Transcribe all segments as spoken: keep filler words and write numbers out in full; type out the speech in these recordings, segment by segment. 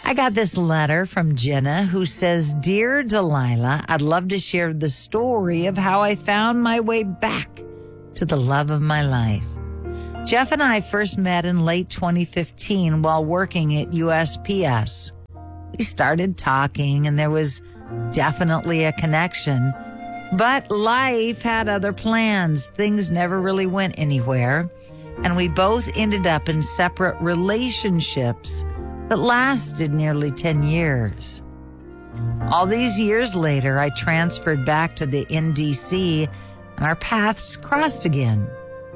I got this letter from Jenna who says, "Dear Delilah, I'd love to share the story of how I found my way back to the love of my life. Jeff and I first met in late twenty fifteen while working at U S P S. We started talking and there was definitely a connection, but life had other plans. Things never really went anywhere, and we both ended up in separate relationships that lasted nearly ten years. All these years later, I transferred back to the N D C and our paths crossed again.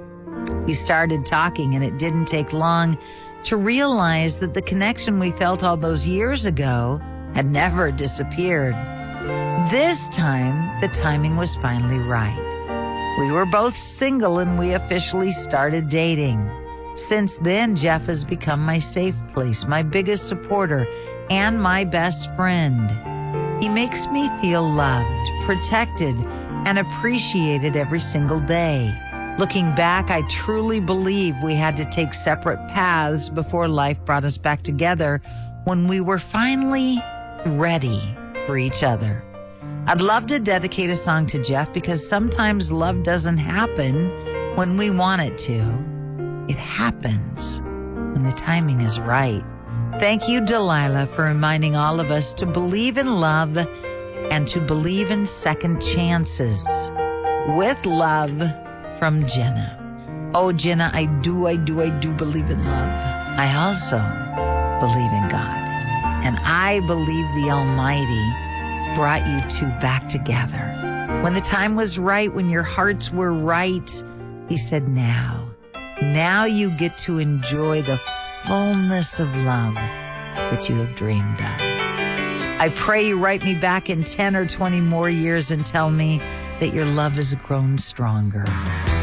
We started talking, and it didn't take long to realize that the connection we felt all those years ago had never disappeared. This time, the timing was finally right. We were both single and we officially started dating. Since then, Jeff has become my safe place, my biggest supporter, and my best friend. He makes me feel loved, protected, and appreciated every single day. Looking back, I truly believe we had to take separate paths before life brought us back together when we were finally ready for each other. I'd love to dedicate a song to Jeff because sometimes love doesn't happen when we want it to. It happens when the timing is right. Thank you, Delilah, for reminding all of us to believe in love and to believe in second chances. With love, from Jenna. Oh, Jenna, I do, I do, I do believe in love. I also believe in God. And I believe the Almighty brought you two back together. When the time was right, when your hearts were right, He said, now, now you get to enjoy the fullness of love that you have dreamed of. I pray you write me back in ten or twenty more years and tell me that your love has grown stronger.